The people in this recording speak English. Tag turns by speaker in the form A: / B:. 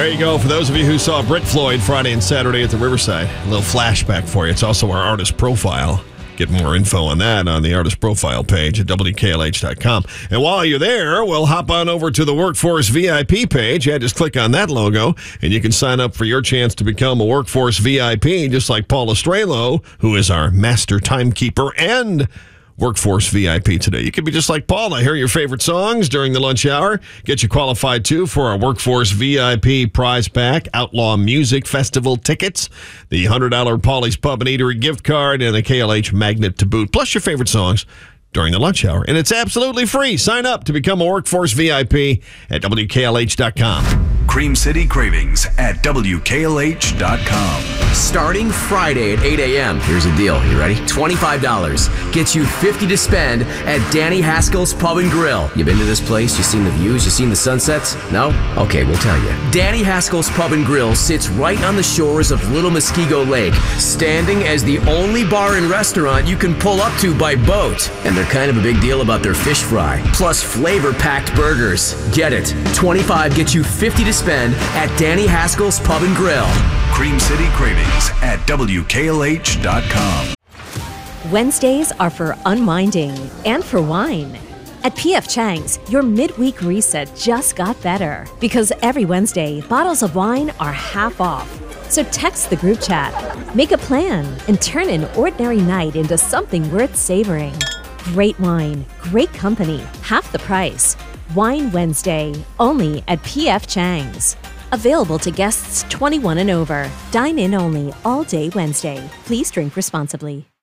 A: There you go. For those of you who saw Brit Floyd Friday and Saturday at the Riverside, a little flashback for you. It's also our artist profile. Get more info on that on the artist profile page at WKLH.com. And while you're there, we'll hop on over to the Workforce VIP page. Yeah, just click on that logo, and you can sign up for your chance to become a Workforce VIP, just like Paul Estrello, who is our master timekeeper and Workforce VIP today. You could be just like Paul. I hear your favorite songs during the lunch hour. Get you qualified, too, for our Workforce VIP prize pack, Outlaw Music Festival tickets, the $100 Paulie's Pub and Eatery gift card, and a KLH magnet to boot, plus your favorite songs during the lunch hour. And it's absolutely free. Sign up to become a Workforce VIP at WKLH.com.
B: Cream City Cravings at WKLH.com.
C: Starting Friday at 8 a.m. Here's a deal. You ready? $25 gets you $50 to spend at Danny Haskell's Pub and Grill. You been to this place? You seen the views? You seen the sunsets? No? Okay, we'll tell you. Danny Haskell's Pub and Grill sits right on the shores of Little Muskego Lake, standing as the only bar and restaurant you can pull up to by boat. And they're kind of a big deal about their fish fry, plus flavor-packed burgers. Get it? $25 gets you $50 to spend at Danny Haskell's Pub and Grill.
B: Cream City Cravings at WKLH.com.
D: Wednesdays are for unwinding and for wine. At P.F. Chang's, your midweek reset just got better because every Wednesday, bottles of wine are half off. So text the group chat, make a plan, and turn an ordinary night into something worth savoring. Great wine, great company, half the price. Wine Wednesday, only at P.F. Chang's. Available to guests 21 and over. Dine in only all day Wednesday. Please drink responsibly.